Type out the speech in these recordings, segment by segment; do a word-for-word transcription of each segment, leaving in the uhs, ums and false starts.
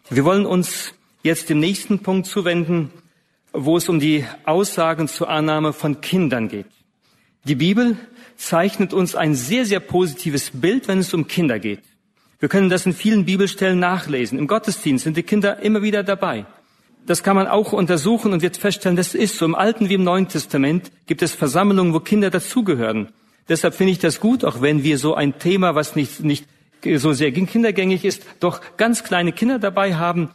Wir wollen uns jetzt dem nächsten Punkt zuwenden, wo es um die Aussagen zur Annahme von Kindern geht. Die Bibel zeichnet uns ein sehr, sehr positives Bild, wenn es um Kinder geht. Wir können das in vielen Bibelstellen nachlesen. Im Gottesdienst sind die Kinder immer wieder dabei. Das kann man auch untersuchen und wird feststellen, das ist so. Im Alten wie im Neuen Testament gibt es Versammlungen, wo Kinder dazugehören. Deshalb finde ich das gut, auch wenn wir so ein Thema, was nicht, nicht so sehr kindergängig ist, doch ganz kleine Kinder dabei haben,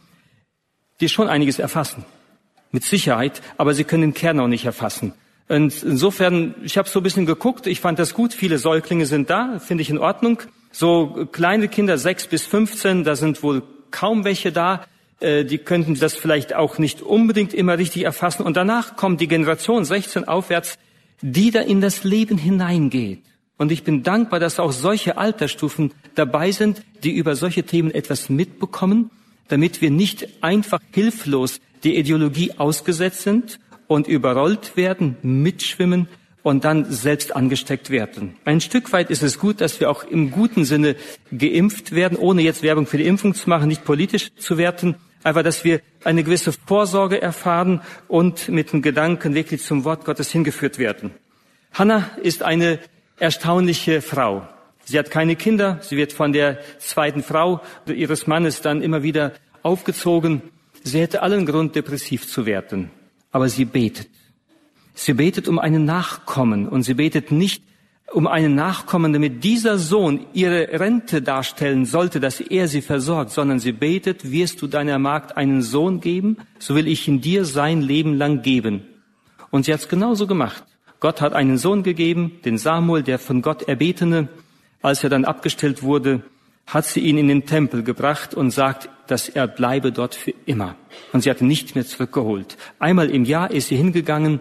die schon einiges erfassen. Mit Sicherheit, aber sie können den Kern auch nicht erfassen. Und insofern, ich habe so ein bisschen geguckt, ich fand das gut, viele Säuglinge sind da, finde ich in Ordnung. So kleine Kinder, sechs bis fünfzehn, da sind wohl kaum welche da, äh, die könnten das vielleicht auch nicht unbedingt immer richtig erfassen. Und danach kommt die Generation sechzehn aufwärts, die da in das Leben hineingeht. Und ich bin dankbar, dass auch solche Altersstufen dabei sind, die über solche Themen etwas mitbekommen, damit wir nicht einfach hilflos der Ideologie ausgesetzt sind und überrollt werden, mitschwimmen und dann selbst angesteckt werden. Ein Stück weit ist es gut, dass wir auch im guten Sinne geimpft werden, ohne jetzt Werbung für die Impfung zu machen, nicht politisch zu werten, einfach, dass wir eine gewisse Vorsorge erfahren und mit dem Gedanken wirklich zum Wort Gottes hingeführt werden. Hannah ist eine erstaunliche Frau. Sie hat keine Kinder, sie wird von der zweiten Frau ihres Mannes dann immer wieder aufgezogen. Sie hätte allen Grund, depressiv zu werden. Aber sie betet. Sie betet um einen Nachkommen und sie betet nicht um einen Nachkommen, damit dieser Sohn ihre Rente darstellen sollte, dass er sie versorgt, sondern sie betet, wirst du deiner Magd einen Sohn geben, so will ich ihn dir sein Leben lang geben. Und sie hat es genauso gemacht. Gott hat einen Sohn gegeben, den Samuel, der von Gott erbetene. Als er dann abgestellt wurde, hat sie ihn in den Tempel gebracht und sagt, dass er bleibe dort für immer. Und sie hat ihn nicht mehr zurückgeholt. Einmal im Jahr ist sie hingegangen,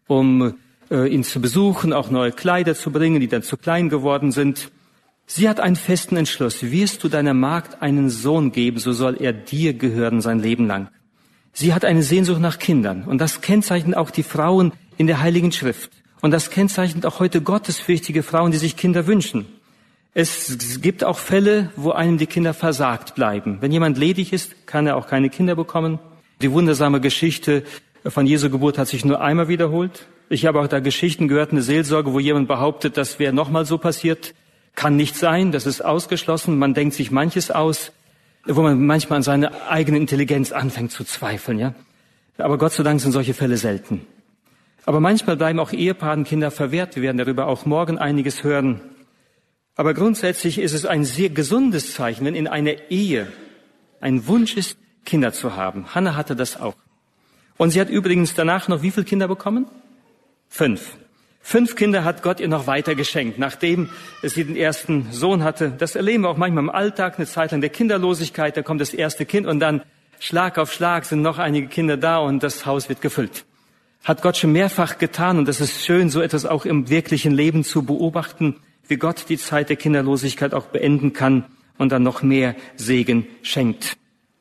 um äh, ihn zu besuchen, auch neue Kleider zu bringen, die dann zu klein geworden sind. Sie hat einen festen Entschluss. Wirst du deiner Magd einen Sohn geben, so soll er dir gehören sein Leben lang. Sie hat eine Sehnsucht nach Kindern. Und das kennzeichnet auch die Frauen in der Heiligen Schrift. Und das kennzeichnet auch heute gottesfürchtige Frauen, die sich Kinder wünschen. Es gibt auch Fälle, wo einem die Kinder versagt bleiben. Wenn jemand ledig ist, kann er auch keine Kinder bekommen. Die wundersame Geschichte von Jesu Geburt hat sich nur einmal wiederholt. Ich habe auch da Geschichten gehört, eine Seelsorge, wo jemand behauptet, das wäre nochmal so passiert. Kann nicht sein, das ist ausgeschlossen. Man denkt sich manches aus, wo man manchmal an seine eigene Intelligenz anfängt zu zweifeln. Ja, aber Gott sei Dank sind solche Fälle selten. Aber manchmal bleiben auch Ehepaaren Kinder verwehrt. Wir werden darüber auch morgen einiges hören. Aber grundsätzlich ist es ein sehr gesundes Zeichen, wenn in einer Ehe ein Wunsch ist, Kinder zu haben. Hannah hatte das auch. Und sie hat übrigens danach noch wie viele Kinder bekommen? Fünf. Fünf Kinder hat Gott ihr noch weiter geschenkt, nachdem sie den ersten Sohn hatte. Das erleben wir auch manchmal im Alltag, eine Zeit lang der Kinderlosigkeit. Da kommt das erste Kind und dann Schlag auf Schlag sind noch einige Kinder da und das Haus wird gefüllt. Hat Gott schon mehrfach getan und das ist schön, so etwas auch im wirklichen Leben zu beobachten, wie Gott die Zeit der Kinderlosigkeit auch beenden kann und dann noch mehr Segen schenkt.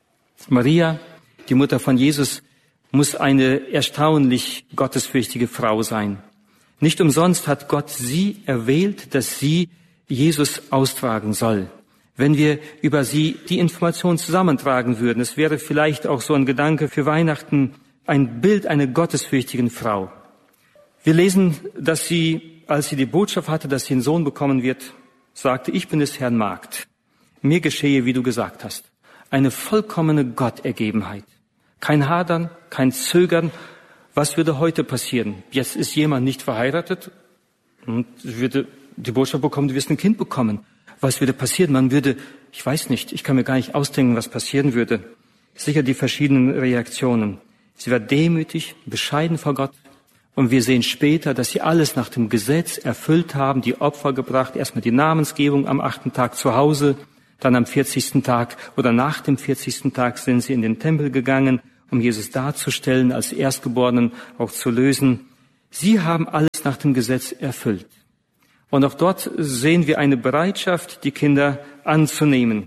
Maria, die Mutter von Jesus, muss eine erstaunlich gottesfürchtige Frau sein. Nicht umsonst hat Gott sie erwählt, dass sie Jesus austragen soll. Wenn wir über sie die Information zusammentragen würden, es wäre vielleicht auch so ein Gedanke für Weihnachten, ein Bild einer gottesfürchtigen Frau. Wir lesen, dass sie, als sie die Botschaft hatte, dass sie einen Sohn bekommen wird, sagte, ich bin des Herrn Magd. Mir geschehe, wie du gesagt hast. Eine vollkommene Gottergebenheit. Kein Hadern, kein Zögern. Was würde heute passieren? Jetzt ist jemand nicht verheiratet und würde die Botschaft bekommen, du wirst ein Kind bekommen. Was würde passieren? Man würde, ich weiß nicht, ich kann mir gar nicht ausdenken, was passieren würde. Sicher die verschiedenen Reaktionen. Sie war demütig, bescheiden vor Gott. Und wir sehen später, dass sie alles nach dem Gesetz erfüllt haben, die Opfer gebracht, erstmal die Namensgebung am achten Tag zu Hause, dann am vierzigsten Tag oder nach dem vierzigsten Tag sind sie in den Tempel gegangen, um Jesus darzustellen, als Erstgeborenen auch zu lösen. Sie haben alles nach dem Gesetz erfüllt. Und auch dort sehen wir eine Bereitschaft, die Kinder anzunehmen.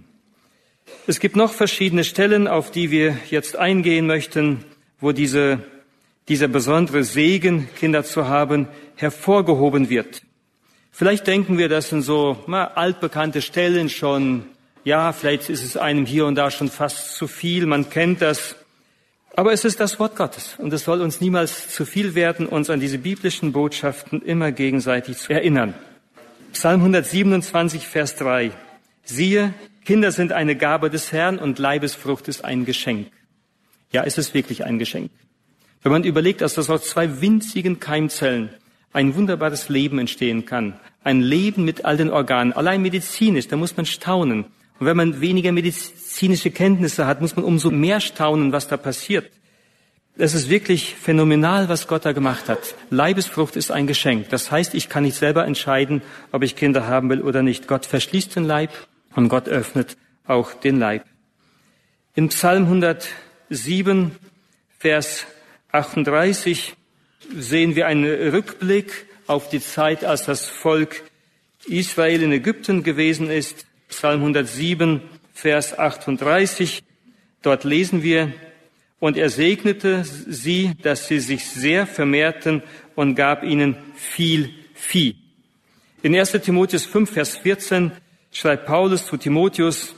Es gibt noch verschiedene Stellen, auf die wir jetzt eingehen möchten, wo diese, dieser besondere Segen, Kinder zu haben, hervorgehoben wird. Vielleicht denken wir, das sind so na, altbekannte Stellen schon Ja, vielleicht ist es einem hier und da schon fast zu viel, man kennt das. Aber es ist das Wort Gottes und es soll uns niemals zu viel werden, uns an diese biblischen Botschaften immer gegenseitig zu erinnern. Psalm hundertsiebenundzwanzig, Vers drei. Siehe, Kinder sind eine Gabe des Herrn und Leibesfrucht ist ein Geschenk. Ja, es ist wirklich ein Geschenk. Wenn man überlegt, dass das aus zwei winzigen Keimzellen ein wunderbares Leben entstehen kann, ein Leben mit all den Organen, allein medizinisch, da muss man staunen. Und wenn man weniger medizinische Kenntnisse hat, muss man umso mehr staunen, was da passiert. Es ist wirklich phänomenal, was Gott da gemacht hat. Leibesfrucht ist ein Geschenk. Das heißt, ich kann nicht selber entscheiden, ob ich Kinder haben will oder nicht. Gott verschließt den Leib und Gott öffnet auch den Leib. In Psalm hundertsieben, Vers achtunddreißig sehen wir einen Rückblick auf die Zeit, als das Volk Israel in Ägypten gewesen ist. Psalm hundertsieben, Vers achtunddreißig. Dort lesen wir, und er segnete sie, dass sie sich sehr vermehrten und gab ihnen viel Vieh. In erster Timotheus fünf, Vers vierzehn schreibt Paulus zu Timotheus,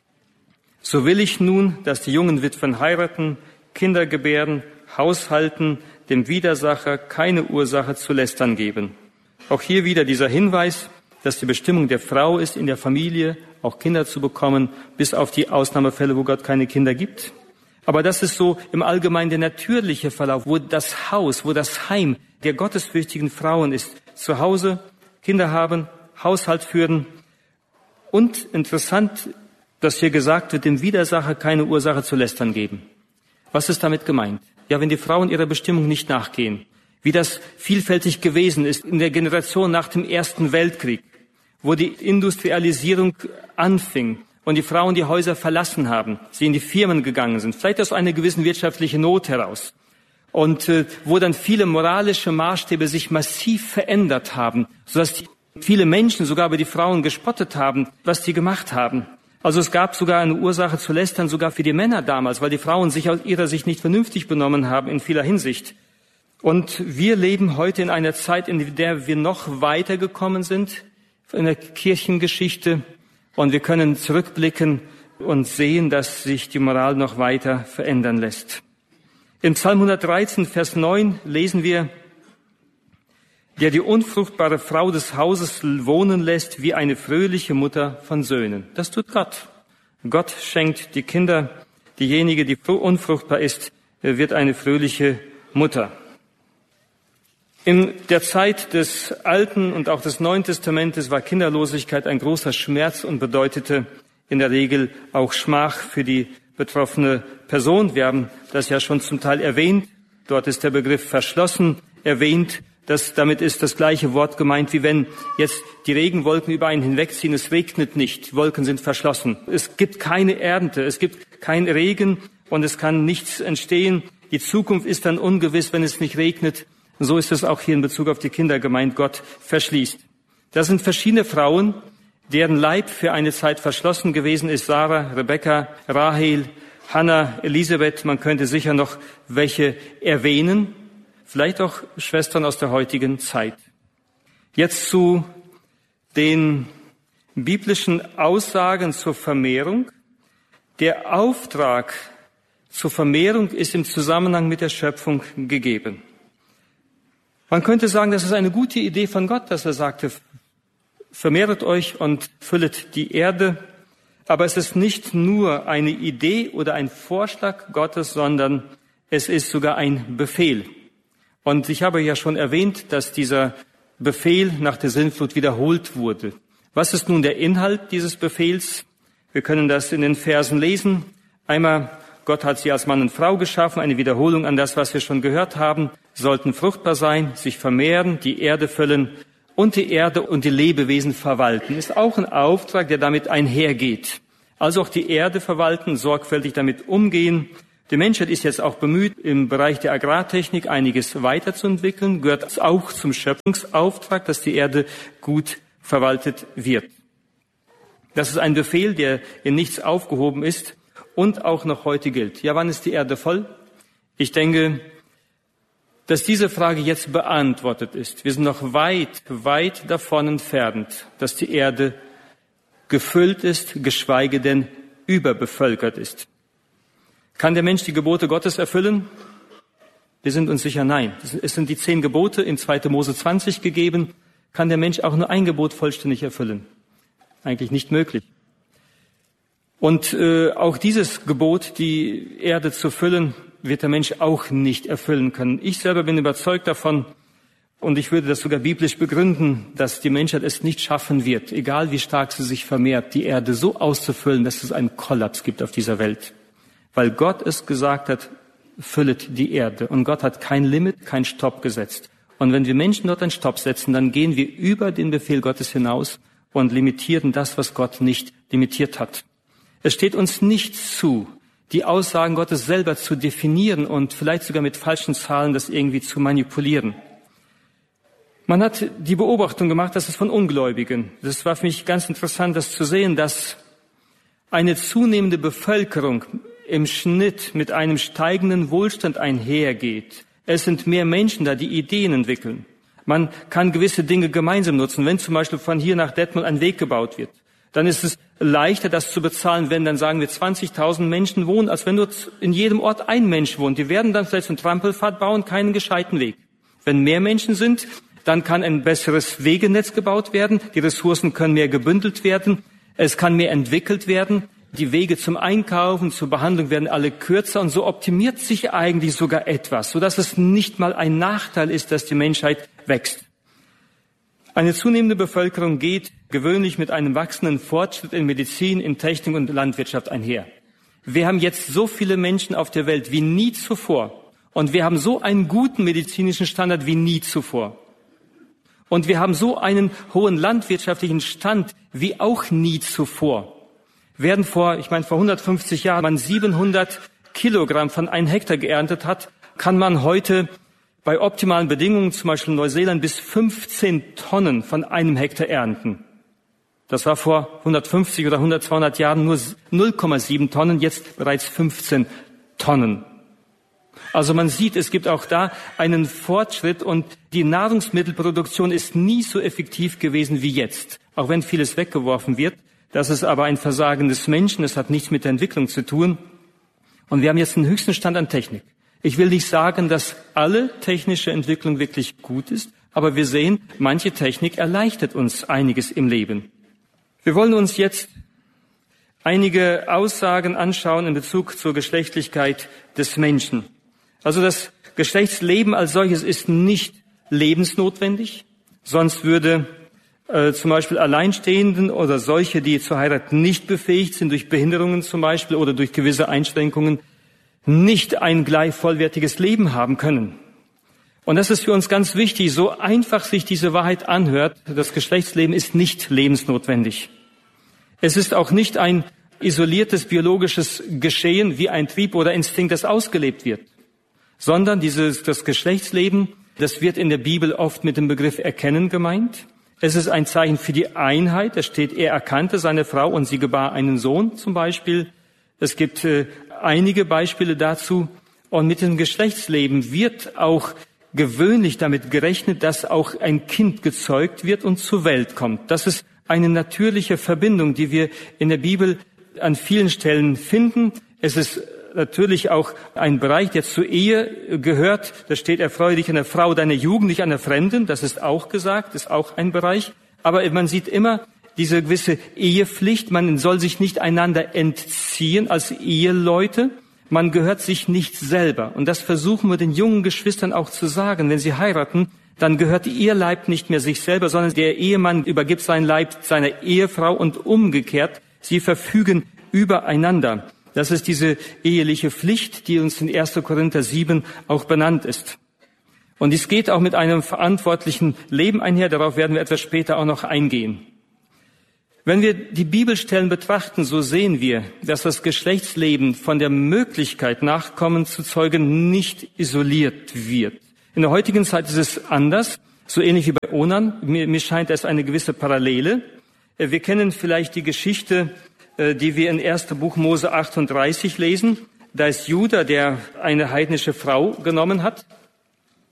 so will ich nun, dass die jungen Witwen heiraten, Kinder gebären, haushalten, dem Widersacher keine Ursache zu lästern geben. Auch hier wieder dieser Hinweis, dass die Bestimmung der Frau ist, in der Familie auch Kinder zu bekommen, bis auf die Ausnahmefälle, wo Gott keine Kinder gibt. Aber das ist so im Allgemeinen der natürliche Verlauf, wo das Haus, wo das Heim der gottesfürchtigen Frauen ist. Zu Hause Kinder haben, Haushalt führen. Und interessant, dass hier gesagt wird, dem Widersacher keine Ursache zu lästern geben. Was ist damit gemeint? Ja, wenn die Frauen ihrer Bestimmung nicht nachgehen, wie das vielfältig gewesen ist in der Generation nach dem Ersten Weltkrieg, wo die Industrialisierung anfing und die Frauen die Häuser verlassen haben, sie in die Firmen gegangen sind, vielleicht aus einer gewissen wirtschaftlichen Not heraus, und äh, wo dann viele moralische Maßstäbe sich massiv verändert haben, sodass die, viele Menschen sogar über die Frauen gespottet haben, was die gemacht haben. Also es gab sogar eine Ursache zu lästern, sogar für die Männer damals, weil die Frauen sich aus ihrer Sicht nicht vernünftig benommen haben in vieler Hinsicht. Und wir leben heute in einer Zeit, in der wir noch weitergekommen sind in der Kirchengeschichte, und wir können zurückblicken und sehen, dass sich die Moral noch weiter verändern lässt. Im Psalm hundertdreizehn, Vers neun lesen wir, der die unfruchtbare Frau des Hauses wohnen lässt wie eine fröhliche Mutter von Söhnen. Das tut Gott. Gott schenkt die Kinder, diejenige, die unfruchtbar ist, wird eine fröhliche Mutter. In der Zeit des Alten und auch des Neuen Testamentes war Kinderlosigkeit ein großer Schmerz und bedeutete in der Regel auch Schmach für die betroffene Person. Wir haben das ja schon zum Teil erwähnt. Dort ist der Begriff verschlossen erwähnt. Das, damit ist das gleiche Wort gemeint, wie wenn jetzt die Regenwolken über einen hinwegziehen. Es regnet nicht, die Wolken sind verschlossen. Es gibt keine Ernte, es gibt keinen Regen und es kann nichts entstehen. Die Zukunft ist dann ungewiss, wenn es nicht regnet. Und so ist es auch hier in Bezug auf die Kinder gemeint, Gott verschließt. Das sind verschiedene Frauen, deren Leib für eine Zeit verschlossen gewesen ist. Sarah, Rebekka, Rahel, Hannah, Elisabeth. Man könnte sicher noch welche erwähnen. Vielleicht auch Schwestern aus der heutigen Zeit. Jetzt zu den biblischen Aussagen zur Vermehrung. Der Auftrag zur Vermehrung ist im Zusammenhang mit der Schöpfung gegeben. Man könnte sagen, das ist eine gute Idee von Gott, dass er sagte, vermehret euch und füllet die Erde. Aber es ist nicht nur eine Idee oder ein Vorschlag Gottes, sondern es ist sogar ein Befehl. Und ich habe ja schon erwähnt, dass dieser Befehl nach der Sintflut wiederholt wurde. Was ist nun der Inhalt dieses Befehls? Wir können das in den Versen lesen. Einmal, Gott hat sie als Mann und Frau geschaffen, eine Wiederholung an das, was wir schon gehört haben, sollten fruchtbar sein, sich vermehren, die Erde füllen und die Erde und die Lebewesen verwalten. Ist auch ein Auftrag, der damit einhergeht. Also auch die Erde verwalten, sorgfältig damit umgehen. Die Menschheit ist jetzt auch bemüht, im Bereich der Agrartechnik einiges weiterzuentwickeln, gehört auch zum Schöpfungsauftrag, dass die Erde gut verwaltet wird. Das ist ein Befehl, der in nichts aufgehoben ist und auch noch heute gilt. Ja, wann ist die Erde voll? Ich denke, dass diese Frage jetzt beantwortet ist. Wir sind noch weit, weit davon entfernt, dass die Erde gefüllt ist, geschweige denn überbevölkert ist. Kann der Mensch die Gebote Gottes erfüllen? Wir sind uns sicher nein. Es sind die zehn Gebote in zweiter Mose zwanzig gegeben. Kann der Mensch auch nur ein Gebot vollständig erfüllen? Eigentlich nicht möglich. Und äh, auch dieses Gebot, die Erde zu füllen, wird der Mensch auch nicht erfüllen können. Ich selber bin überzeugt davon, und ich würde das sogar biblisch begründen, dass die Menschheit es nicht schaffen wird, egal wie stark sie sich vermehrt, die Erde so auszufüllen, dass es einen Kollaps gibt auf dieser Welt. Weil Gott es gesagt hat, füllet die Erde. Und Gott hat kein Limit, kein Stopp gesetzt. Und wenn wir Menschen dort einen Stopp setzen, dann gehen wir über den Befehl Gottes hinaus und limitieren das, was Gott nicht limitiert hat. Es steht uns nicht zu, die Aussagen Gottes selber zu definieren und vielleicht sogar mit falschen Zahlen das irgendwie zu manipulieren. Man hat die Beobachtung gemacht, dass es von Ungläubigen, das war für mich ganz interessant, das zu sehen, dass eine zunehmende Bevölkerung im Schnitt mit einem steigenden Wohlstand einhergeht. Es sind mehr Menschen da, die Ideen entwickeln. Man kann gewisse Dinge gemeinsam nutzen. Wenn zum Beispiel von hier nach Detmold ein Weg gebaut wird, dann ist es leichter, das zu bezahlen, wenn dann sagen wir zwanzigtausend Menschen wohnen, als wenn dort in jedem Ort ein Mensch wohnt. Die werden dann vielleicht so einen Trampelpfad bauen, keinen gescheiten Weg. Wenn mehr Menschen sind, dann kann ein besseres Wegenetz gebaut werden. Die Ressourcen können mehr gebündelt werden. Es kann mehr entwickelt werden. Die Wege zum Einkaufen, zur Behandlung werden alle kürzer. Und so optimiert sich eigentlich sogar etwas, sodass es nicht mal ein Nachteil ist, dass die Menschheit wächst. Eine zunehmende Bevölkerung geht gewöhnlich mit einem wachsenden Fortschritt in Medizin, in Technik und Landwirtschaft einher. Wir haben jetzt so viele Menschen auf der Welt wie nie zuvor. Und wir haben so einen guten medizinischen Standard wie nie zuvor. Und wir haben so einen hohen landwirtschaftlichen Stand wie auch nie zuvor. Während vor, ich meine, vor hundertfünfzig Jahren man siebenhundert Kilogramm von einem Hektar geerntet hat, kann man heute bei optimalen Bedingungen, zum Beispiel in Neuseeland, bis fünfzehn Tonnen von einem Hektar ernten. Das war vor hundertfünfzig oder hundert, zweihundert Jahren nur null Komma sieben Tonnen, jetzt bereits fünfzehn Tonnen. Also man sieht, es gibt auch da einen Fortschritt und die Nahrungsmittelproduktion ist nie so effektiv gewesen wie jetzt. Auch wenn vieles weggeworfen wird, das ist aber ein Versagen des Menschen, es hat nichts mit der Entwicklung zu tun. Und wir haben jetzt den höchsten Stand an Technik. Ich will nicht sagen, dass alle technische Entwicklung wirklich gut ist, aber wir sehen, manche Technik erleichtert uns einiges im Leben. Wir wollen uns jetzt einige Aussagen anschauen in Bezug zur Geschlechtlichkeit des Menschen. Also das Geschlechtsleben als solches ist nicht lebensnotwendig, sonst würde äh, zum Beispiel Alleinstehenden oder solche, die zur Heirat nicht befähigt sind, durch Behinderungen zum Beispiel oder durch gewisse Einschränkungen, nicht ein gleich vollwertiges Leben haben können. Und das ist für uns ganz wichtig, so einfach sich diese Wahrheit anhört, das Geschlechtsleben ist nicht lebensnotwendig. Es ist auch nicht ein isoliertes biologisches Geschehen wie ein Trieb oder Instinkt, das ausgelebt wird, sondern dieses, das Geschlechtsleben, das wird in der Bibel oft mit dem Begriff Erkennen gemeint. Es ist ein Zeichen für die Einheit. Da steht, er erkannte seine Frau und sie gebar einen Sohn zum Beispiel. Es gibt äh, einige Beispiele dazu. Und mit dem Geschlechtsleben wird auch gewöhnlich damit gerechnet, dass auch ein Kind gezeugt wird und zur Welt kommt. Das ist eine natürliche Verbindung, die wir in der Bibel an vielen Stellen finden. Es ist natürlich auch ein Bereich, der zur Ehe gehört. Da steht, erfreue dich an der Frau deiner Jugend, nicht an der Fremden. Das ist auch gesagt, ist auch ein Bereich. Aber man sieht immer diese gewisse Ehepflicht. Man soll sich nicht einander entziehen als Eheleute. Man gehört sich nicht selber. Und das versuchen wir den jungen Geschwistern auch zu sagen. Wenn sie heiraten, dann gehört ihr Leib nicht mehr sich selber, sondern der Ehemann übergibt seinen Leib seiner Ehefrau und umgekehrt. Sie verfügen übereinander. Das ist diese eheliche Pflicht, die uns in erster Korinther sieben auch benannt ist. Und dies geht auch mit einem verantwortlichen Leben einher. Darauf werden wir etwas später auch noch eingehen. Wenn wir die Bibelstellen betrachten, so sehen wir, dass das Geschlechtsleben von der Möglichkeit, Nachkommen zu zeugen, nicht isoliert wird. In der heutigen Zeit ist es anders, so ähnlich wie bei Onan. Mir, mir scheint es eine gewisse Parallele. Wir kennen vielleicht die Geschichte, die wir in erster Buch Mose achtunddreißig lesen. Da ist Juda, der eine heidnische Frau genommen hat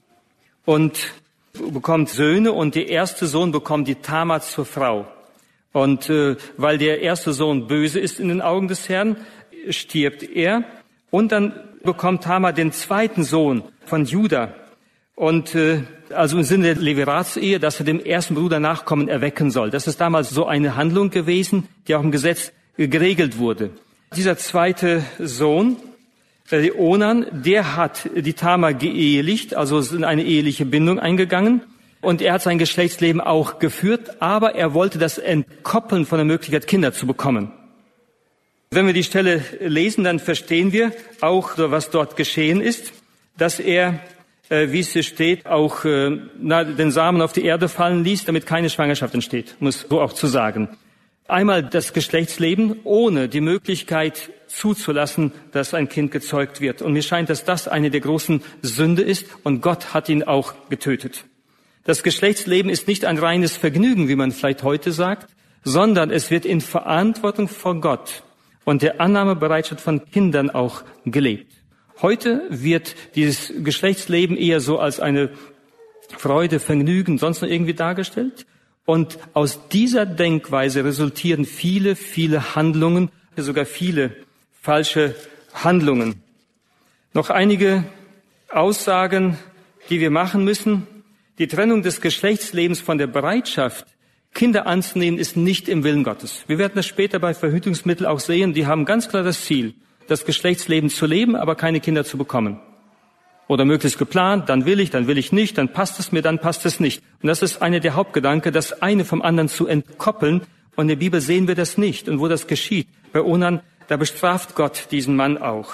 und bekommt Söhne und der erste Sohn bekommt die Tamar zur Frau. Und äh, weil der erste Sohn böse ist in den Augen des Herrn, stirbt er. Und dann bekommt Tamar den zweiten Sohn von Juda. Und äh, also im Sinne der Leviratsehe, dass er dem ersten Bruder Nachkommen erwecken soll. Das ist damals so eine Handlung gewesen, die auch im Gesetz äh, geregelt wurde. Dieser zweite Sohn, äh, Onan, der hat die Tamar geehelicht, also ist in eine eheliche Bindung eingegangen. Und er hat sein Geschlechtsleben auch geführt, aber er wollte das entkoppeln von der Möglichkeit, Kinder zu bekommen. Wenn wir die Stelle lesen, dann verstehen wir auch, was dort geschehen ist, dass er, äh, wie es hier steht, auch äh, na, den Samen auf die Erde fallen ließ, damit keine Schwangerschaft entsteht, muss so auch zu sagen. Einmal das Geschlechtsleben ohne die Möglichkeit zuzulassen, dass ein Kind gezeugt wird. Und mir scheint, dass das eine der großen Sünde ist und Gott hat ihn auch getötet. Das Geschlechtsleben ist nicht ein reines Vergnügen, wie man vielleicht heute sagt, sondern es wird in Verantwortung vor Gott und der Annahmebereitschaft von Kindern auch gelebt. Heute wird dieses Geschlechtsleben eher so als eine Freude, Vergnügen, sonst noch irgendwie dargestellt. Und aus dieser Denkweise resultieren viele, viele Handlungen, sogar viele falsche Handlungen. Noch einige Aussagen, die wir machen müssen. Die Trennung des Geschlechtslebens von der Bereitschaft, Kinder anzunehmen, ist nicht im Willen Gottes. Wir werden das später bei Verhütungsmitteln auch sehen. Die haben ganz klar das Ziel, das Geschlechtsleben zu leben, aber keine Kinder zu bekommen. Oder möglichst geplant, dann will ich, dann will ich nicht, dann passt es mir, dann passt es nicht. Und das ist einer der Hauptgedanken, das eine vom anderen zu entkoppeln. Und in der Bibel sehen wir das nicht. Und wo das geschieht, bei Onan, da bestraft Gott diesen Mann auch.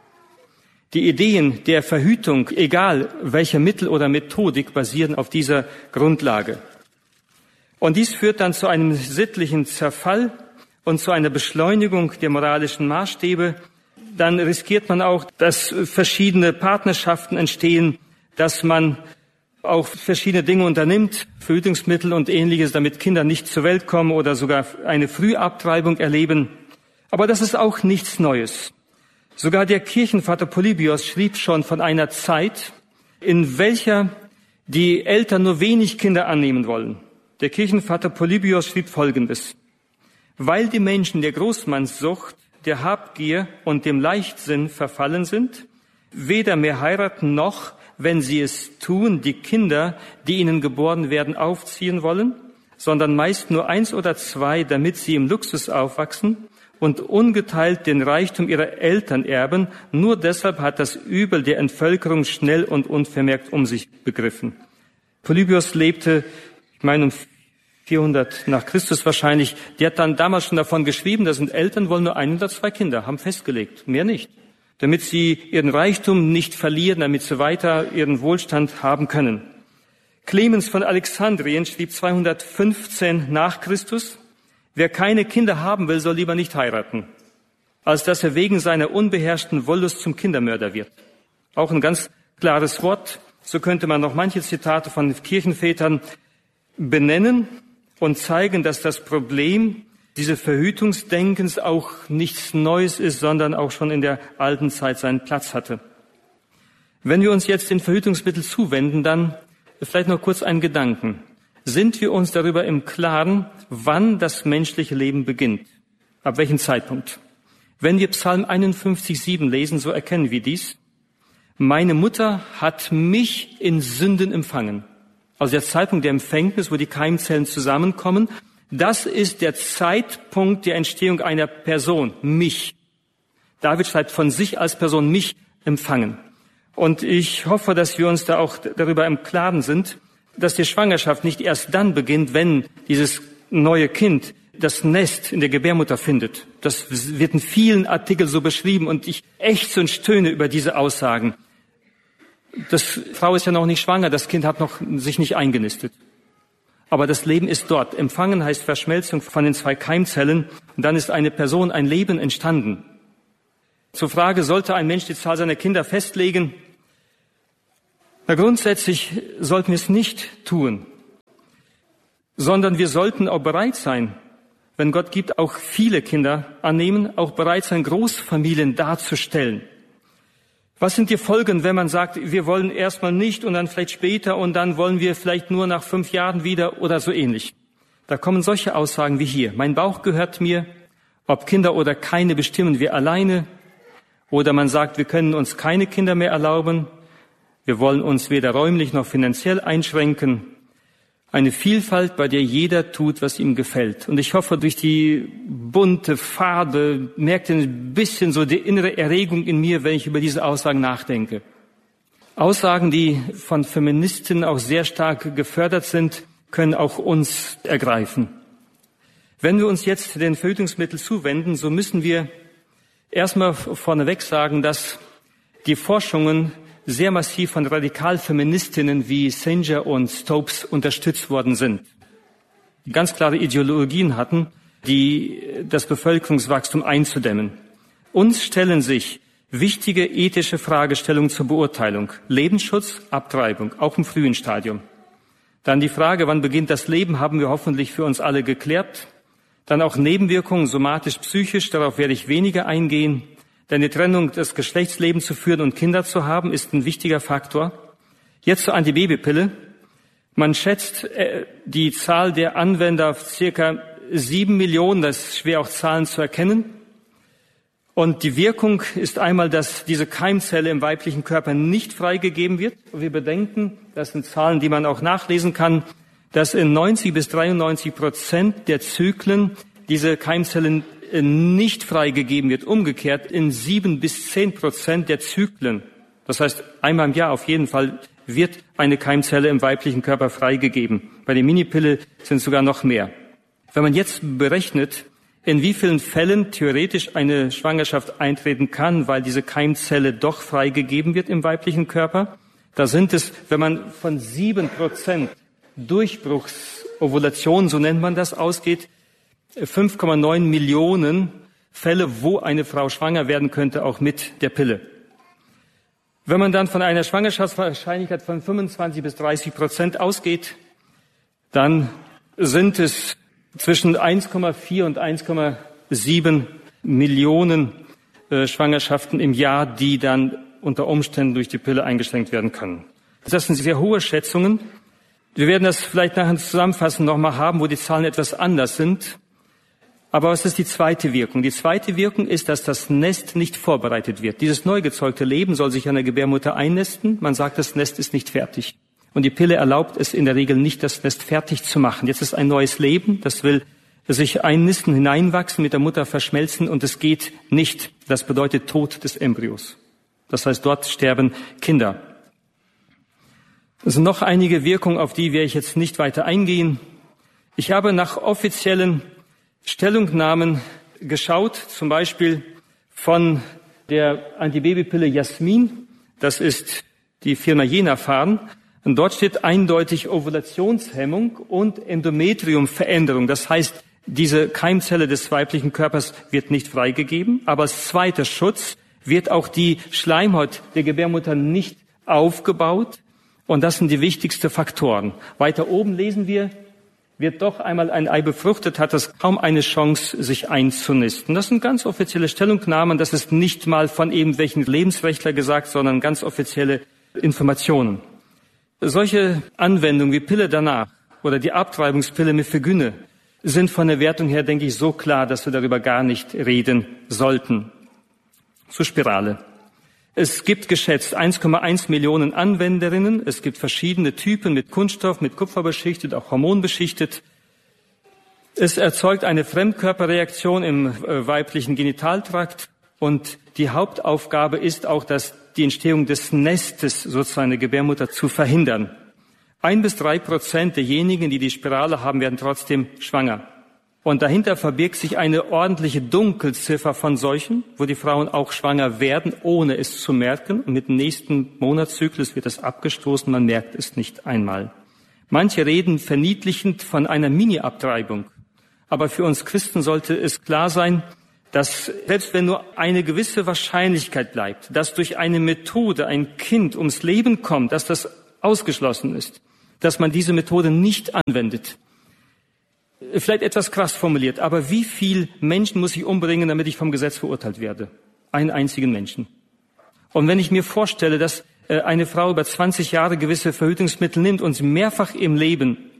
Die Ideen der Verhütung, egal welche Mittel oder Methodik, basieren auf dieser Grundlage. Und dies führt dann zu einem sittlichen Zerfall und zu einer Beschleunigung der moralischen Maßstäbe. Dann riskiert man auch, dass verschiedene Partnerschaften entstehen, dass man auch verschiedene Dinge unternimmt, Verhütungsmittel und Ähnliches, damit Kinder nicht zur Welt kommen oder sogar eine Frühabtreibung erleben. Aber das ist auch nichts Neues. Sogar der Kirchenvater Polybios schrieb schon von einer Zeit, in welcher die Eltern nur wenig Kinder annehmen wollen. Der Kirchenvater Polybios schrieb Folgendes: Weil die Menschen der Großmannssucht, der Habgier und dem Leichtsinn verfallen sind, weder mehr heiraten noch, wenn sie es tun, die Kinder, die ihnen geboren werden, aufziehen wollen, sondern meist nur eins oder zwei, damit sie im Luxus aufwachsen und ungeteilt den Reichtum ihrer Eltern erben. Nur deshalb hat das Übel der Entvölkerung schnell und unvermerkt um sich begriffen. Polybios lebte, ich meine, um vierhundert nach Christus wahrscheinlich. Der hat dann damals schon davon geschrieben, das sind Eltern, wollen nur ein oder zwei Kinder, haben festgelegt, mehr nicht. Damit sie ihren Reichtum nicht verlieren, damit sie weiter ihren Wohlstand haben können. Clemens von Alexandrien schrieb zweihundertfünfzehn nach Christus: Wer keine Kinder haben will, soll lieber nicht heiraten, als dass er wegen seiner unbeherrschten Wollust zum Kindermörder wird. Auch ein ganz klares Wort. So könnte man noch manche Zitate von Kirchenvätern benennen und zeigen, dass das Problem dieses Verhütungsdenkens auch nichts Neues ist, sondern auch schon in der alten Zeit seinen Platz hatte. Wenn wir uns jetzt den Verhütungsmitteln zuwenden, dann vielleicht noch kurz einen Gedanken. Sind wir uns darüber im Klaren, wann das menschliche Leben beginnt? Ab welchem Zeitpunkt? Wenn wir Psalm einundfünfzig, sieben lesen, so erkennen wir dies. Meine Mutter hat mich in Sünden empfangen. Also der Zeitpunkt der Empfängnis, wo die Keimzellen zusammenkommen, das ist der Zeitpunkt der Entstehung einer Person, mich. David schreibt von sich als Person, mich empfangen. Und ich hoffe, dass wir uns da auch darüber im Klaren sind, dass die Schwangerschaft nicht erst dann beginnt, wenn dieses neue Kind das Nest in der Gebärmutter findet. Das wird in vielen Artikeln so beschrieben und ich ächze und stöhne über diese Aussagen. Das Frau ist ja noch nicht schwanger, das Kind hat noch sich nicht eingenistet. Aber das Leben ist dort. Empfangen heißt Verschmelzung von den zwei Keimzellen und dann ist eine Person, ein Leben entstanden. Zur Frage, sollte ein Mensch die Zahl seiner Kinder festlegen? Na, grundsätzlich sollten wir es nicht tun, sondern wir sollten auch bereit sein, wenn Gott gibt, auch viele Kinder annehmen, auch bereit sein, Großfamilien darzustellen. Was sind die Folgen, wenn man sagt, wir wollen erstmal nicht und dann vielleicht später und dann wollen wir vielleicht nur nach fünf Jahren wieder oder so ähnlich? Da kommen solche Aussagen wie hier. Mein Bauch gehört mir, ob Kinder oder keine bestimmen wir alleine. Oder man sagt, wir können uns keine Kinder mehr erlauben. Wir wollen uns weder räumlich noch finanziell einschränken. Eine Vielfalt, bei der jeder tut, was ihm gefällt. Und ich hoffe, durch die bunte Farbe merkt ihr ein bisschen so die innere Erregung in mir, wenn ich über diese Aussagen nachdenke. Aussagen, die von Feministinnen auch sehr stark gefördert sind, können auch uns ergreifen. Wenn wir uns jetzt den Verhütungsmitteln zuwenden, so müssen wir erstmal vorneweg sagen, dass die Forschungen sehr massiv von Radikalfeministinnen wie Sanger und Stopes unterstützt worden sind, die ganz klare Ideologien hatten, die das Bevölkerungswachstum einzudämmen. Uns stellen sich wichtige ethische Fragestellungen zur Beurteilung. Lebensschutz, Abtreibung, auch im frühen Stadium. Dann die Frage, wann beginnt das Leben, haben wir hoffentlich für uns alle geklärt. Dann auch Nebenwirkungen, somatisch, psychisch, darauf werde ich weniger eingehen. Denn die Trennung des Geschlechtslebens zu führen und Kinder zu haben, ist ein wichtiger Faktor. Jetzt zur Antibabypille. Man schätzt äh, die Zahl der Anwender auf circa sieben Millionen. Das ist schwer auch Zahlen zu erkennen. Und die Wirkung ist einmal, dass diese Keimzelle im weiblichen Körper nicht freigegeben wird. Wir bedenken, das sind Zahlen, die man auch nachlesen kann, dass in neunzig bis dreiundneunzig Prozent der Zyklen diese Keimzellen nicht freigegeben wird. Umgekehrt in sieben bis zehn Prozent der Zyklen, das heißt einmal im Jahr auf jeden Fall, wird eine Keimzelle im weiblichen Körper freigegeben. Bei der Minipille sind es sogar noch mehr. Wenn man jetzt berechnet, in wie vielen Fällen theoretisch eine Schwangerschaft eintreten kann, weil diese Keimzelle doch freigegeben wird im weiblichen Körper, da sind es, wenn man von sieben Prozent Durchbruchsovulation, so nennt man das, ausgeht, fünf Komma neun Millionen Fälle, wo eine Frau schwanger werden könnte, auch mit der Pille. Wenn man dann von einer Schwangerschaftswahrscheinlichkeit von fünfundzwanzig bis dreißig Prozent ausgeht, dann sind es zwischen eins Komma vier und eins Komma sieben Millionen äh, Schwangerschaften im Jahr, die dann unter Umständen durch die Pille eingeschränkt werden können. Das sind sehr hohe Schätzungen. Wir werden das vielleicht nachher zusammenfassen nochmal haben, wo die Zahlen etwas anders sind. Aber was ist die zweite Wirkung? Die zweite Wirkung ist, dass das Nest nicht vorbereitet wird. Dieses neu gezeugte Leben soll sich an der Gebärmutter einnisten. Man sagt, das Nest ist nicht fertig. Und die Pille erlaubt es in der Regel nicht, das Nest fertig zu machen. Jetzt ist ein neues Leben, das will sich einnisten, hineinwachsen, mit der Mutter verschmelzen und es geht nicht. Das bedeutet Tod des Embryos. Das heißt, dort sterben Kinder. Es sind noch einige Wirkungen, auf die werde ich jetzt nicht weiter eingehen. Ich habe nach offiziellen Stellungnahmen geschaut, zum Beispiel von der Antibabypille Jasmin. Das ist die Firma Jena-Farm. Und dort steht eindeutig Ovulationshemmung und Endometriumveränderung. Das heißt, diese Keimzelle des weiblichen Körpers wird nicht freigegeben, aber als zweiter Schutz wird auch die Schleimhaut der Gebärmutter nicht aufgebaut. Und das sind die wichtigsten Faktoren. Weiter oben lesen wir, wird doch einmal ein Ei befruchtet, hat es kaum eine Chance, sich einzunisten. Das sind ganz offizielle Stellungnahmen. Das ist nicht mal von irgendwelchen Lebensrechtler gesagt, sondern ganz offizielle Informationen. Solche Anwendungen wie Pille danach oder die Abtreibungspille Mifegyne sind von der Wertung her, denke ich, so klar, dass wir darüber gar nicht reden sollten. Zur Spirale. Es gibt geschätzt eins Komma eins Millionen Anwenderinnen. Es gibt verschiedene Typen mit Kunststoff, mit Kupfer beschichtet, auch hormonbeschichtet. Es erzeugt eine Fremdkörperreaktion im äh, weiblichen Genitaltrakt. Und die Hauptaufgabe ist auch, dass die Entstehung des Nestes, sozusagen der Gebärmutter, zu verhindern. Ein bis drei Prozent derjenigen, die die Spirale haben, werden trotzdem schwanger. Und dahinter verbirgt sich eine ordentliche Dunkelziffer von solchen, wo die Frauen auch schwanger werden, ohne es zu merken. Und mit dem nächsten Monatszyklus wird es abgestoßen, man merkt es nicht einmal. Manche reden verniedlichend von einer Mini-Abtreibung. Aber für uns Christen sollte es klar sein, dass selbst wenn nur eine gewisse Wahrscheinlichkeit bleibt, dass durch eine Methode ein Kind ums Leben kommt, dass das ausgeschlossen ist, dass man diese Methode nicht anwendet. Vielleicht etwas krass formuliert, aber wie viel Menschen muss ich umbringen, damit ich vom Gesetz verurteilt werde? Einen einzigen Menschen. Und wenn ich mir vorstelle, dass eine Frau über zwanzig Jahre gewisse Verhütungsmittel nimmt und sie mehrfach im Leben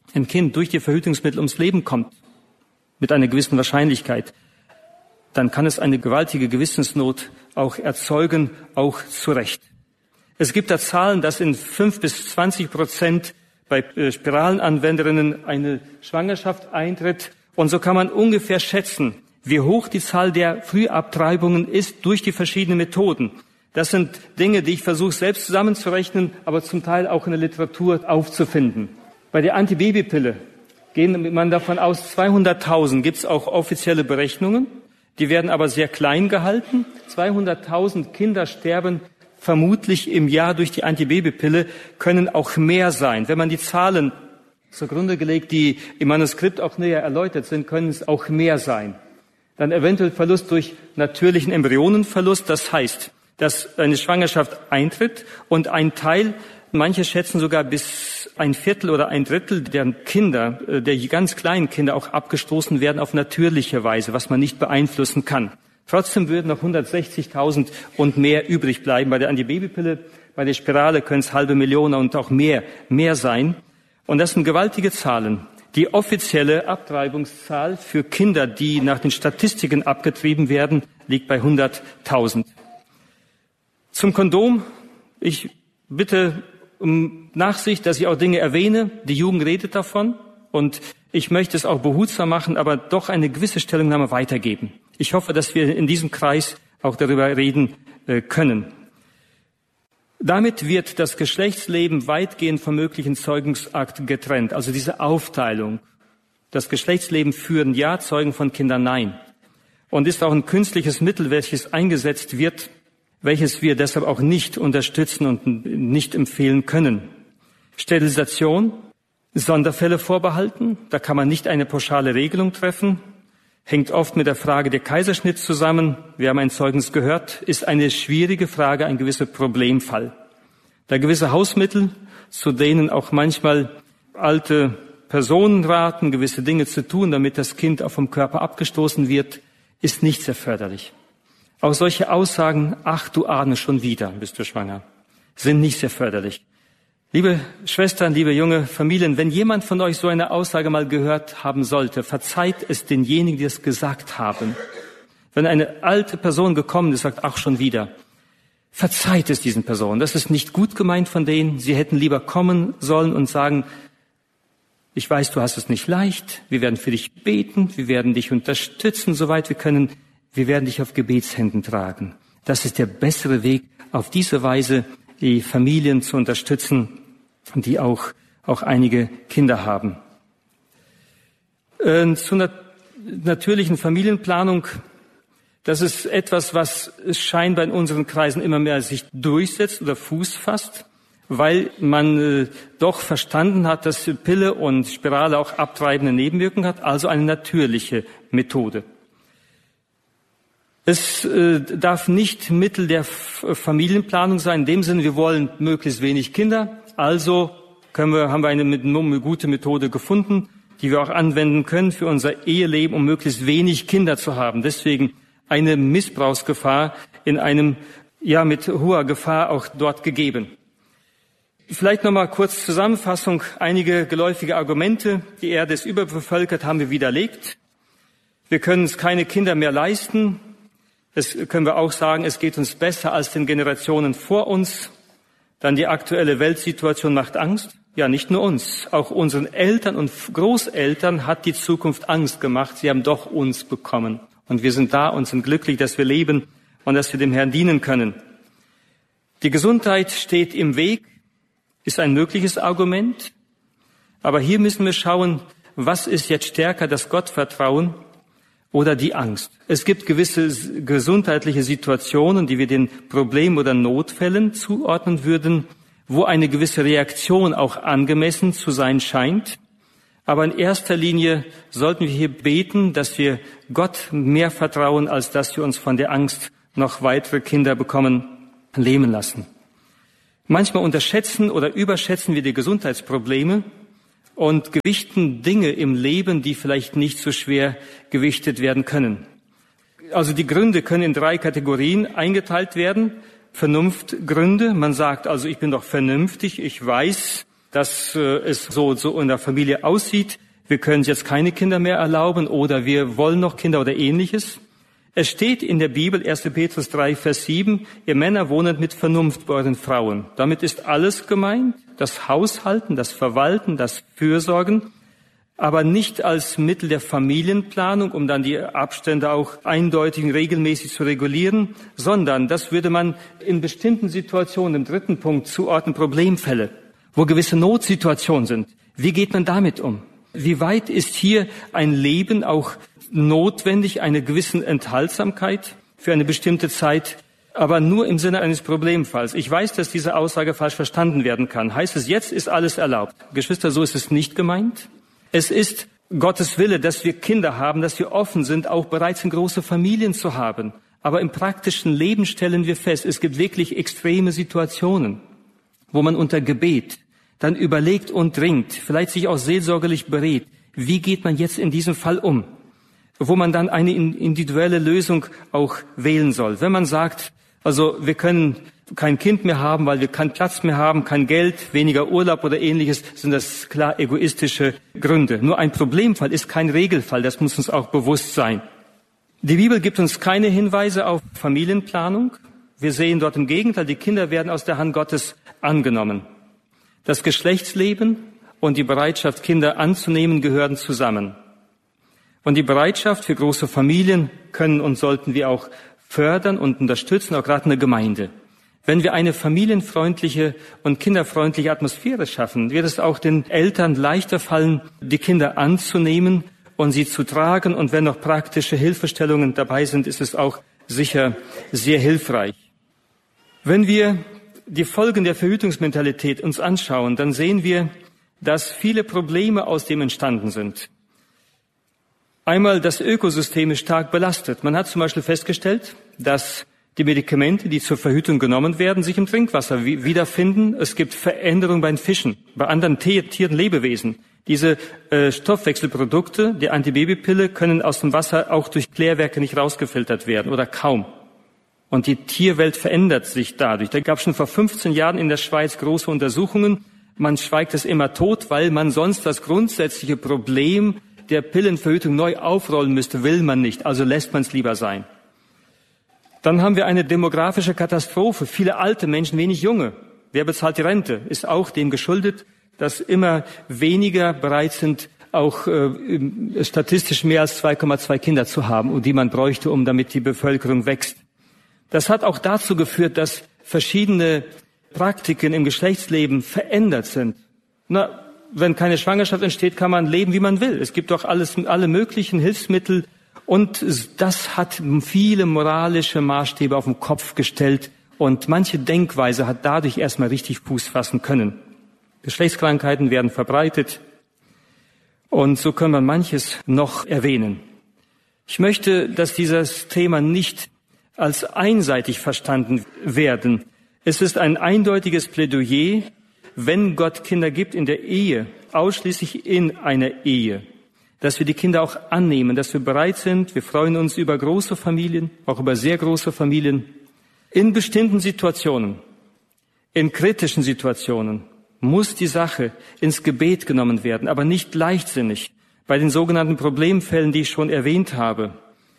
ein Kind durch die Verhütungsmittel ums Leben kommt, mit einer gewissen Wahrscheinlichkeit, dann kann es eine gewaltige Gewissensnot auch erzeugen, auch zu Recht. Es gibt da Zahlen, dass in fünf bis zwanzig Prozent bei Spiralenanwenderinnen eine Schwangerschaft eintritt. Und so kann man ungefähr schätzen, wie hoch die Zahl der Frühabtreibungen ist durch die verschiedenen Methoden. Das sind Dinge, die ich versuche selbst zusammenzurechnen, aber zum Teil auch in der Literatur aufzufinden. Bei der Antibabypille geht man davon aus, zweihunderttausend gibt es auch offizielle Berechnungen. Die werden aber sehr klein gehalten. zweihunderttausend Kinder sterben vermutlich im Jahr durch die Antibabypille, können auch mehr sein. Wenn man die Zahlen zugrunde gelegt, die im Manuskript auch näher erläutert sind, können es auch mehr sein. Dann eventuell Verlust durch natürlichen Embryonenverlust. Das heißt, dass eine Schwangerschaft eintritt und ein Teil, manche schätzen sogar bis ein Viertel oder ein Drittel der Kinder, der ganz kleinen Kinder auch abgestoßen werden auf natürliche Weise, was man nicht beeinflussen kann. Trotzdem würden noch hundertsechzigtausend und mehr übrig bleiben. Bei der Antibabypille, bei der Spirale können es halbe Million und auch mehr, mehr sein. Und das sind gewaltige Zahlen. Die offizielle Abtreibungszahl für Kinder, die nach den Statistiken abgetrieben werden, liegt bei hunderttausend. Zum Kondom. Ich bitte um Nachsicht, dass ich auch Dinge erwähne. Die Jugend redet davon und ich möchte es auch behutsam machen, aber doch eine gewisse Stellungnahme weitergeben. Ich hoffe, dass wir in diesem Kreis auch darüber reden äh, können. Damit wird das Geschlechtsleben weitgehend vom möglichen Zeugungsakt getrennt. Also diese Aufteilung. Das Geschlechtsleben führen ja, Zeugen von Kindern nein. Und ist auch ein künstliches Mittel, welches eingesetzt wird, welches wir deshalb auch nicht unterstützen und nicht empfehlen können. Sterilisation, Sonderfälle vorbehalten. Da kann man nicht eine pauschale Regelung treffen. Hängt oft mit der Frage der Kaiserschnitt zusammen. Wir haben ein Zeugnis gehört, ist eine schwierige Frage, ein gewisser Problemfall. Da gewisse Hausmittel, zu denen auch manchmal alte Personen raten, gewisse Dinge zu tun, damit das Kind auch vom Körper abgestoßen wird, ist nicht sehr förderlich. Auch solche Aussagen, ach du Ahne, schon wieder bist du schwanger, sind nicht sehr förderlich. Liebe Schwestern, liebe junge Familien, wenn jemand von euch so eine Aussage mal gehört haben sollte, verzeiht es denjenigen, die es gesagt haben. Wenn eine alte Person gekommen ist, sagt, ach schon wieder, verzeiht es diesen Personen. Das ist nicht gut gemeint von denen. Sie hätten lieber kommen sollen und sagen, ich weiß, du hast es nicht leicht. Wir werden für dich beten. Wir werden dich unterstützen, soweit wir können. Wir werden dich auf Gebetshänden tragen. Das ist der bessere Weg, auf diese Weise die Familien zu unterstützen, die auch, auch einige Kinder haben. Äh, zu einer natürlichen Familienplanung, das ist etwas, was scheinbar in unseren Kreisen immer mehr sich durchsetzt oder Fuß fasst, weil man äh, doch verstanden hat, dass Pille und Spirale auch abtreibende Nebenwirkungen hat, also eine natürliche Methode. Es äh, darf nicht Mittel der F- Familienplanung sein. In dem Sinne, wir wollen möglichst wenig Kinder. Also können wir, haben wir eine, eine gute Methode gefunden, die wir auch anwenden können für unser Eheleben, um möglichst wenig Kinder zu haben. Deswegen eine Missbrauchsgefahr in einem, ja, mit hoher Gefahr auch dort gegeben. Vielleicht nochmal kurz Zusammenfassung. Einige geläufige Argumente. Die Erde ist überbevölkert, haben wir widerlegt. Wir können uns keine Kinder mehr leisten. Das können wir auch sagen, es geht uns besser als den Generationen vor uns. Dann die aktuelle Weltsituation macht Angst. Ja, nicht nur uns, auch unseren Eltern und Großeltern hat die Zukunft Angst gemacht. Sie haben doch uns bekommen. Und wir sind da und sind glücklich, dass wir leben und dass wir dem Herrn dienen können. Die Gesundheit steht im Weg, ist ein mögliches Argument. Aber hier müssen wir schauen, was ist jetzt stärker, das Gottvertrauen oder die Angst. Es gibt gewisse gesundheitliche Situationen, die wir den Problemen oder Notfällen zuordnen würden, wo eine gewisse Reaktion auch angemessen zu sein scheint. Aber in erster Linie sollten wir hier beten, dass wir Gott mehr vertrauen, als dass wir uns von der Angst noch weitere Kinder bekommen, lähmen lassen. Manchmal unterschätzen oder überschätzen wir die Gesundheitsprobleme und gewichten Dinge im Leben, die vielleicht nicht so schwer gewichtet werden können. Also die Gründe können in drei Kategorien eingeteilt werden. Vernunftgründe. Man sagt also, ich bin doch vernünftig, ich weiß, dass äh, es so so in der Familie aussieht. Wir können jetzt keine Kinder mehr erlauben oder wir wollen noch Kinder oder Ähnliches. Es steht in der Bibel, erster Petrus drei, Vers sieben, ihr Männer wohnet mit Vernunft bei euren Frauen. Damit ist alles gemeint, das Haushalten, das Verwalten, das Fürsorgen, aber nicht als Mittel der Familienplanung, um dann die Abstände auch eindeutig und regelmäßig zu regulieren, sondern das würde man in bestimmten Situationen, im dritten Punkt, zuordnen, Problemfälle, wo gewisse Notsituationen sind. Wie geht man damit um? Wie weit ist hier ein Leben auch notwendig, eine gewisse Enthaltsamkeit für eine bestimmte Zeit, aber nur im Sinne eines Problemfalls? Ich weiß, dass diese Aussage falsch verstanden werden kann. Heißt es, jetzt ist alles erlaubt? Geschwister, so ist es nicht gemeint. Es ist Gottes Wille, dass wir Kinder haben, dass wir offen sind, auch bereits in große Familien zu haben. Aber im praktischen Leben stellen wir fest, es gibt wirklich extreme Situationen, wo man unter Gebet dann überlegt und dringt, vielleicht sich auch seelsorgerlich berät, wie geht man jetzt in diesem Fall um, wo man dann eine individuelle Lösung auch wählen soll. Wenn man sagt, also wir können kein Kind mehr haben, weil wir keinen Platz mehr haben, kein Geld, weniger Urlaub oder Ähnliches, sind das klar egoistische Gründe. Nur ein Problemfall ist kein Regelfall, das muss uns auch bewusst sein. Die Bibel gibt uns keine Hinweise auf Familienplanung. Wir sehen dort im Gegenteil, die Kinder werden aus der Hand Gottes angenommen. Das Geschlechtsleben und die Bereitschaft, Kinder anzunehmen, gehören zusammen. Und die Bereitschaft für große Familien können und sollten wir auch fördern und unterstützen, auch gerade in der Gemeinde. Wenn wir eine familienfreundliche und kinderfreundliche Atmosphäre schaffen, wird es auch den Eltern leichter fallen, die Kinder anzunehmen und sie zu tragen. Und wenn noch praktische Hilfestellungen dabei sind, ist es auch sicher sehr hilfreich. Wenn wir die Folgen der Verhütungsmentalität uns anschauen, dann sehen wir, dass viele Probleme aus dem entstanden sind. Einmal, das Ökosystem ist stark belastet. Man hat zum Beispiel festgestellt, dass die Medikamente, die zur Verhütung genommen werden, sich im Trinkwasser wiederfinden. Es gibt Veränderungen bei den Fischen, bei anderen Tieren, Lebewesen. Diese äh, Stoffwechselprodukte, die Antibabypille, können aus dem Wasser auch durch Klärwerke nicht rausgefiltert werden oder kaum. Und die Tierwelt verändert sich dadurch. Da gab es schon vor fünfzehn Jahren in der Schweiz große Untersuchungen. Man schweigt es immer tot, weil man sonst das grundsätzliche Problem der Pillenverhütung neu aufrollen müsste, will man nicht. Also lässt man es lieber sein. Dann haben wir eine demografische Katastrophe. Viele alte Menschen, wenig junge. Wer bezahlt die Rente? Ist auch dem geschuldet, dass immer weniger bereit sind, auch äh, statistisch mehr als zwei Komma zwei Kinder zu haben, und die man bräuchte, um damit die Bevölkerung wächst. Das hat auch dazu geführt, dass verschiedene Praktiken im Geschlechtsleben verändert sind. Na, wenn keine Schwangerschaft entsteht, kann man leben, wie man will. Es gibt doch alles, alle möglichen Hilfsmittel. Und das hat viele moralische Maßstäbe auf den Kopf gestellt. Und manche Denkweise hat dadurch erstmal richtig Fuß fassen können. Geschlechtskrankheiten werden verbreitet. Und so können wir manches noch erwähnen. Ich möchte, dass dieses Thema nicht als einseitig verstanden werden. Es ist ein eindeutiges Plädoyer, wenn Gott Kinder gibt in der Ehe, ausschließlich in einer Ehe, dass wir die Kinder auch annehmen, dass wir bereit sind. Wir freuen uns über große Familien, auch über sehr große Familien. In bestimmten Situationen, in kritischen Situationen, muss die Sache ins Gebet genommen werden, aber nicht leichtsinnig, bei den sogenannten Problemfällen, die ich schon erwähnt habe.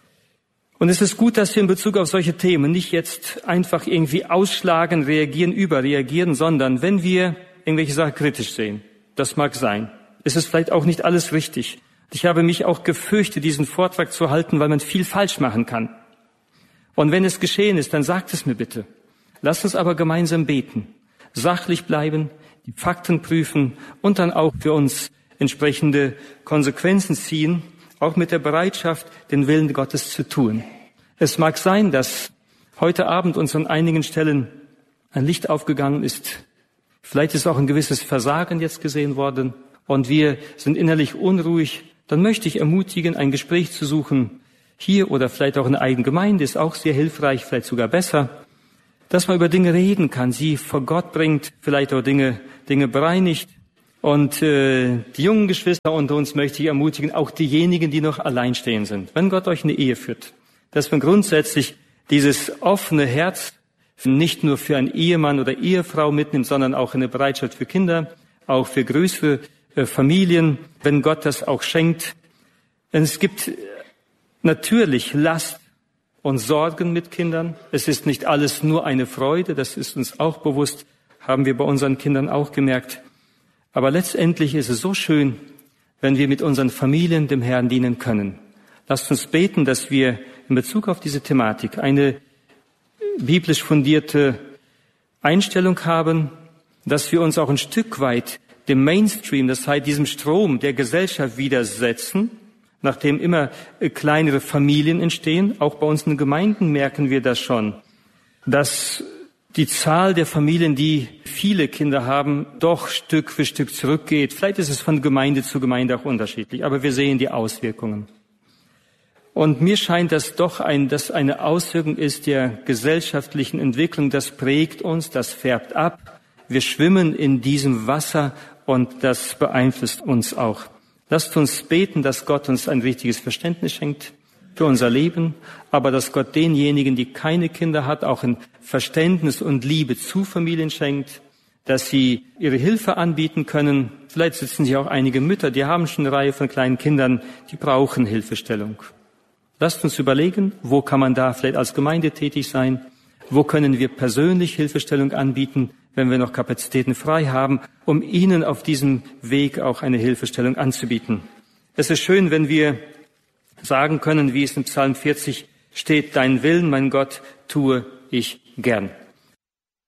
Und es ist gut, dass wir in Bezug auf solche Themen nicht jetzt einfach irgendwie ausschlagen, reagieren, überreagieren, sondern wenn wir irgendwelche Sachen kritisch sehen, das mag sein, ist es vielleicht auch nicht alles richtig. Ich habe mich auch gefürchtet, diesen Vortrag zu halten, weil man viel falsch machen kann. Und wenn es geschehen ist, dann sagt es mir bitte. Lasst uns aber gemeinsam beten, sachlich bleiben, die Fakten prüfen und dann auch für uns entsprechende Konsequenzen ziehen, auch mit der Bereitschaft, den Willen Gottes zu tun. Es mag sein, dass heute Abend uns an einigen Stellen ein Licht aufgegangen ist. Vielleicht ist auch ein gewisses Versagen jetzt gesehen worden und wir sind innerlich unruhig. Dann möchte ich ermutigen, ein Gespräch zu suchen. Hier oder vielleicht auch in der eigenen Gemeinde ist auch sehr hilfreich, vielleicht sogar besser, dass man über Dinge reden kann, sie vor Gott bringt, vielleicht auch Dinge, Dinge bereinigt. Und äh, die jungen Geschwister unter uns möchte ich ermutigen, auch diejenigen, die noch alleinstehend sind. Wenn Gott euch in eine Ehe führt, dass man grundsätzlich dieses offene Herz nicht nur für einen Ehemann oder Ehefrau mitnimmt, sondern auch eine Bereitschaft für Kinder, auch für größere äh, Familien, wenn Gott das auch schenkt. Denn es gibt natürlich Last und Sorgen mit Kindern. Es ist nicht alles nur eine Freude, das ist uns auch bewusst, haben wir bei unseren Kindern auch gemerkt. Aber letztendlich ist es so schön, wenn wir mit unseren Familien dem Herrn dienen können. Lasst uns beten, dass wir in Bezug auf diese Thematik eine biblisch fundierte Einstellung haben, dass wir uns auch ein Stück weit dem Mainstream, das heißt diesem Strom der Gesellschaft widersetzen, nachdem immer kleinere Familien entstehen. Auch bei uns in den Gemeinden merken wir das schon, dass die Zahl der Familien, die viele Kinder haben, doch Stück für Stück zurückgeht. Vielleicht ist es von Gemeinde zu Gemeinde auch unterschiedlich, aber wir sehen die Auswirkungen. Und mir scheint das doch ein, dass eine Auswirkung ist der gesellschaftlichen Entwicklung. Das prägt uns, das färbt ab. Wir schwimmen in diesem Wasser und das beeinflusst uns auch. Lasst uns beten, dass Gott uns ein richtiges Verständnis schenkt für unser Leben, aber dass Gott denjenigen, die keine Kinder hat, auch ein Verständnis und Liebe zu Familien schenkt, dass sie ihre Hilfe anbieten können. Vielleicht sitzen hier auch einige Mütter, die haben schon eine Reihe von kleinen Kindern, die brauchen Hilfestellung. Lasst uns überlegen, wo kann man da vielleicht als Gemeinde tätig sein? Wo können wir persönlich Hilfestellung anbieten, wenn wir noch Kapazitäten frei haben, um ihnen auf diesem Weg auch eine Hilfestellung anzubieten? Es ist schön, wenn wir sagen können, wie es in Psalm vierzig steht, deinen Willen, mein Gott, tue ich gern.